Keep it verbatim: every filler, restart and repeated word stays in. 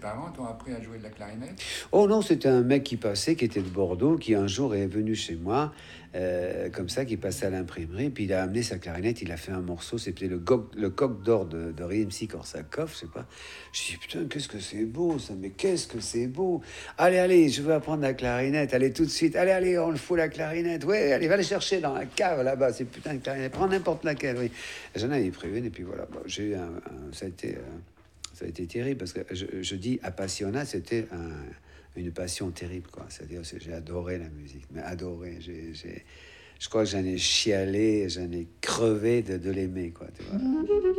parents t'ont appris à jouer de la clarinette? Oh non, c'était un mec qui passait, qui était de Bordeaux, qui un jour est venu chez moi, euh, comme ça, qui passait à l'imprimerie, puis il a amené sa clarinette, il a fait un morceau, c'était le, go- le coq d'or de, de Rimsky-Korsakov, je sais pas. Je dis, putain, qu'est-ce que c'est beau ça, mais qu'est-ce que c'est beau. Allez, allez, je veux apprendre la clarinette, allez tout de suite, allez, allez, on le fout la clarinette, ouais, allez, va les chercher dans la cave là-bas, c'est putain de clarinette, prends n'importe laquelle, oui. J'en avais pris une, et puis voilà, bon, j'ai eu un, un- ça a été... euh, ça a été terrible parce que je, je dis appassionnat, c'était un, une passion terrible, quoi. C'est-à-dire que j'ai adoré la musique, mais adoré. J'ai, j'ai, je crois que j'en ai chialé, j'en ai crevé de, de l'aimer, quoi. Tu vois.